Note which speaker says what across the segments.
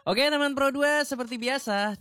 Speaker 1: Oke teman Pro 2, seperti biasa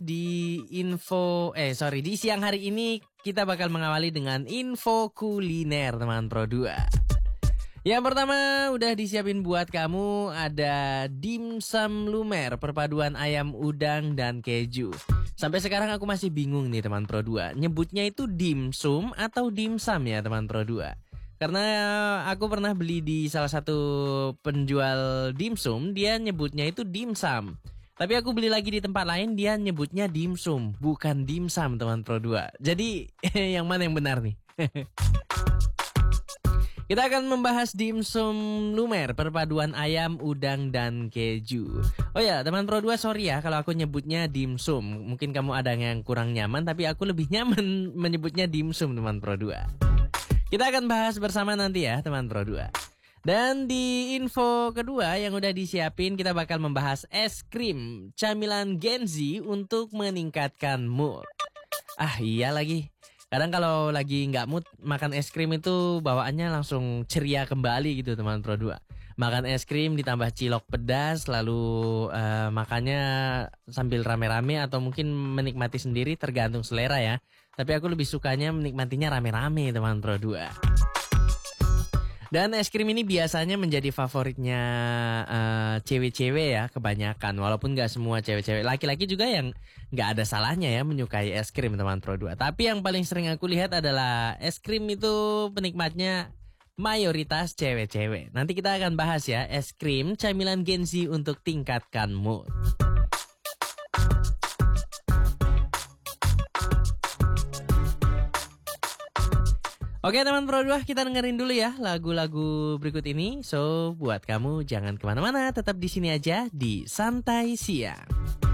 Speaker 1: di siang hari ini kita bakal mengawali dengan info kuliner teman Pro 2. Yang pertama udah disiapin buat kamu ada dimsum lumer, perpaduan ayam udang dan keju. Sampai sekarang aku masih bingung nih teman Pro 2, nyebutnya itu dimsum atau dimsum ya teman Pro 2. Karena aku pernah beli di salah satu penjual dimsum, dia nyebutnya itu dimsum. Tapi aku beli lagi di tempat lain, dia nyebutnya dimsum, bukan dimsum teman Pro 2. Jadi yang mana yang benar nih? Kita akan membahas dimsum lumer, perpaduan ayam, udang, dan keju. Oh ya, teman Pro 2, sorry ya kalau aku nyebutnya dimsum. Mungkin kamu ada yang kurang nyaman, tapi aku lebih nyaman menyebutnya dimsum teman Pro 2. Kita akan bahas bersama nanti ya teman Pro 2. Dan di info kedua yang udah disiapin, kita bakal membahas es krim camilan Gen Z untuk meningkatkan mood. Ah iya lagi, kadang kalau lagi nggak mood makan es krim itu bawaannya langsung ceria kembali gitu teman Pro 2. Makan es krim ditambah cilok pedas, lalu makannya sambil rame-rame atau mungkin menikmati sendiri, tergantung selera ya. Tapi aku lebih sukanya menikmatinya rame-rame teman Pro 2. Dan es krim ini biasanya menjadi favoritnya cewek-cewek ya kebanyakan. Walaupun gak semua cewek-cewek, laki-laki juga yang gak ada salahnya ya menyukai es krim teman Pro 2. Tapi yang paling sering aku lihat adalah es krim itu penikmatnya mayoritas cewek-cewek. Nanti kita akan bahas ya es krim camilan Gen Z untuk tingkatkan mood. Oke teman Pro 2, kita dengerin dulu ya lagu-lagu berikut ini. So buat kamu jangan kemana-mana, tetap di sini aja di Santai Siang.